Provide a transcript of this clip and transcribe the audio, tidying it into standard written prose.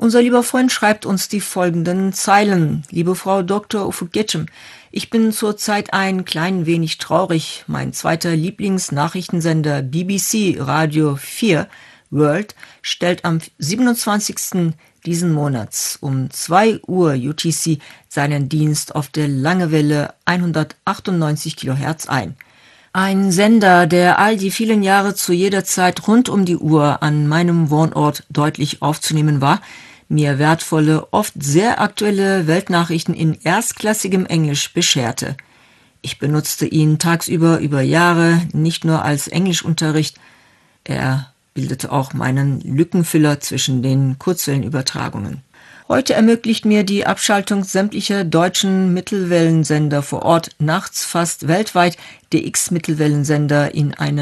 Unser lieber Freund schreibt uns die folgenden Zeilen. Liebe Frau Dr. Ufuketchem, ich bin zurzeit ein klein wenig traurig. Mein zweiter Lieblingsnachrichtensender BBC Radio 4 World stellt am 27. diesen Monats um 2 Uhr UTC seinen Dienst auf der Langewelle 198 kHz ein. Ein Sender, der all die vielen Jahre zu jeder Zeit rund um die Uhr an meinem Wohnort deutlich aufzunehmen war, mir wertvolle, oft sehr aktuelle Weltnachrichten in erstklassigem Englisch bescherte. Ich benutzte ihn tagsüber über Jahre nicht nur als Englischunterricht, er bildete auch meinen Lückenfüller zwischen den Kurzwellenübertragungen. Heute ermöglicht mir die Abschaltung sämtlicher deutschen Mittelwellensender vor Ort nachts fast weltweit DX-Mittelwellensender in eine